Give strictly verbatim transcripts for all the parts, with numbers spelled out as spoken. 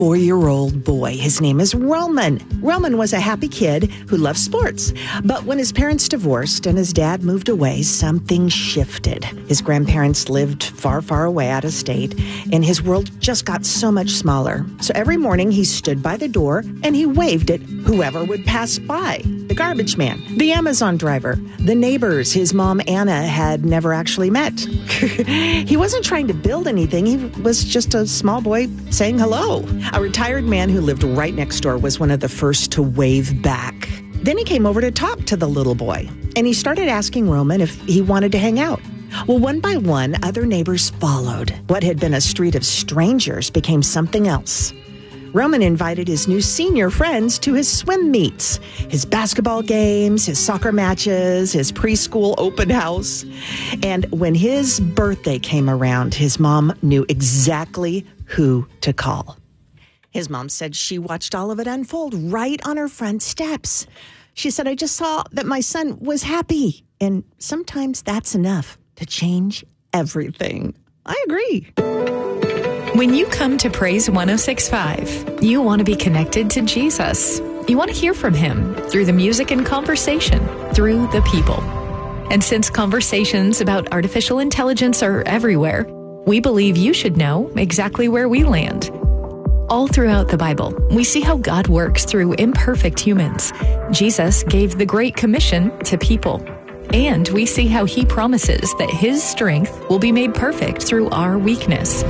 four-year-old boy. His name is Roman. Roman was a happy kid who loved sports. But when his parents divorced and his dad moved away, something shifted. His grandparents lived far, far away out of state, and his world just got so much smaller. So every morning he stood by the door and he waved at whoever would pass by. The garbage man, the Amazon driver, the neighbors his mom Anna had never actually met. He wasn't trying to build anything. He was just a small boy saying hello. A retired man who lived right next door was one of the first to wave back. Then he came over to talk to the little boy, and he started asking Roman if he wanted to hang out. Well, one by one, other neighbors followed. What had been a street of strangers became something else. Roman invited his new senior friends to his swim meets, his basketball games, his soccer matches, his preschool open house. And when his birthday came around, his mom knew exactly who to call. His mom said she watched all of it unfold right on her front steps. She said, I just saw that my son was happy. And sometimes that's enough to change everything. I agree. When you come to Praise one oh six point five, you want to be connected to Jesus. You want to hear from him through the music and conversation, through the people. And since conversations about artificial intelligence are everywhere, we believe you should know exactly where we land. All throughout the Bible, we see how God works through imperfect humans. Jesus gave the Great Commission to people. And we see how he promises that his strength will be made perfect through our weakness.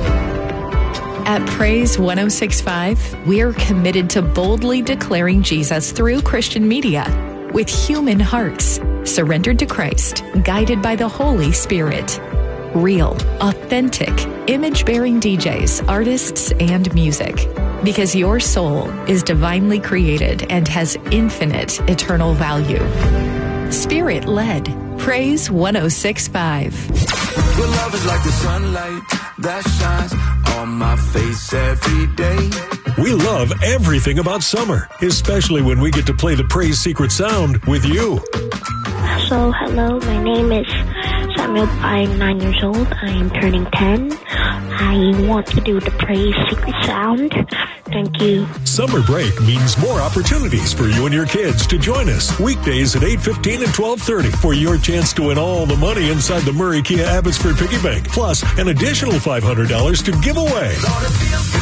At Praise one oh six point five, we are committed to boldly declaring Jesus through Christian media with human hearts, surrendered to Christ, guided by the Holy Spirit. Real, authentic, image-bearing D Js, artists, and music. Because your soul is divinely created and has infinite eternal value. Spirit-led. Praise one oh six point five. Your love is like the sunlight that shines on my face every day. We love everything about summer, especially when we get to play the Praise Secret Sound with you. So, hello, my name is Samuel. I'm nine years old. I am turning ten. I want to do the Praise Secret Sound. Thank you. Summer break means more opportunities for you and your kids to join us weekdays at eight fifteen and twelve thirty for your chance to win all the money inside the Murray Kia Abbotsford Piggy Bank, plus an additional five hundred dollars to give away. Lord, it feels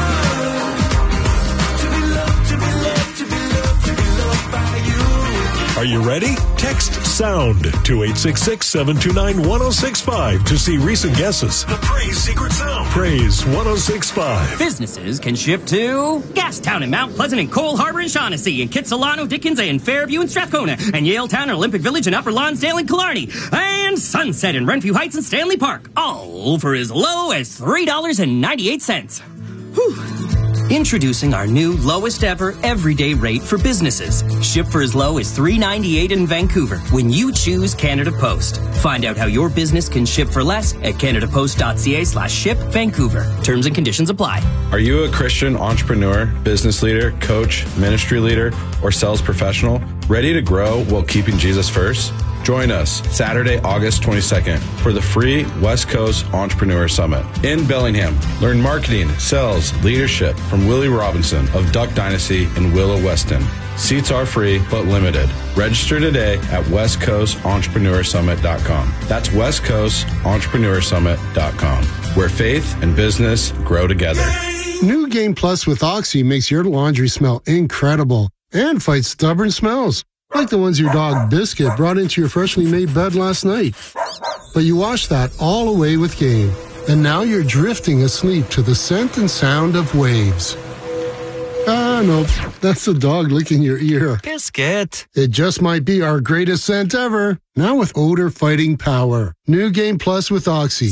good to be loved, to be loved, to be loved, to be loved by you. Are you ready? Text SOUND to eight six six, seven two nine, one oh six five to see recent guesses. The Praise Secret Sound. Praise one oh six five. Businesses can ship to Gastown and Mount Pleasant and Cole Harbor and Shaughnessy and Kitsilano, Dickens and Fairview and Strathcona and Yaletown and Olympic Village and Upper Lonsdale and Killarney and Sunset and Renfrew Heights and Stanley Park, all for as low as three dollars and ninety-eight cents. Whew. Introducing our new lowest ever everyday rate for businesses. Ship for as low as three dollars and ninety-eight cents in Vancouver when you choose Canada Post. Find out how your business can ship for less at canadapost.ca slash ship Vancouver. Terms and conditions apply. Are you a Christian entrepreneur, business leader, coach, ministry leader, or sales professional ready to grow while keeping Jesus first? Join us Saturday, August twenty-second for the free West Coast Entrepreneur Summit in Bellingham. Learn marketing, sales, leadership from Willie Robinson of Duck Dynasty in Willow Weston. Seats are free but limited. Register today at west coast entrepreneur summit dot com. That's west coast entrepreneur summit dot com, where faith and business grow together. New Game Plus with Oxy makes your laundry smell incredible and fights stubborn smells, like the ones your dog Biscuit brought into your freshly made bed last night. But you washed that all away with Game, and now you're drifting asleep to the scent and sound of waves. Ah, no, that's the dog licking your ear. Biscuit. It just might be our greatest scent ever, now with odor-fighting power. New Game Plus with Oxy.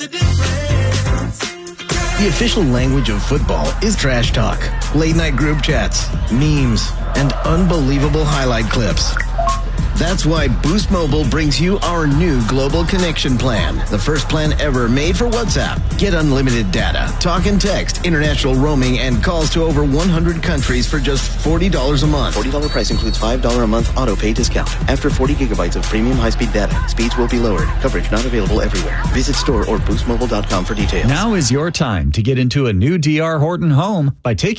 The official language of football is trash talk, late-night group chats, memes, and unbelievable highlight clips. That's why Boost Mobile brings you our new Global Connection Plan, the first plan ever made for WhatsApp. Get unlimited data, talk and text, international roaming, and calls to over one hundred countries for just forty dollars a month. forty dollars price includes five dollars a month auto pay discount. After forty gigabytes of premium high-speed data, speeds will be lowered. Coverage not available everywhere. Visit store or boost mobile dot com for details. Now is your time to get into a new D R Horton home by taking